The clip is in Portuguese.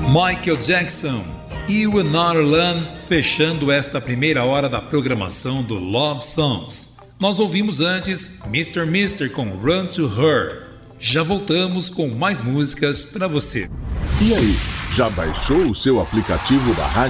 Michael Jackson, You Another Land, fechando esta primeira hora da programação do Love Songs. Nós ouvimos antes Mr. Mister com Run to Her. Já voltamos com mais músicas para você. E aí, já baixou o seu aplicativo da Rádio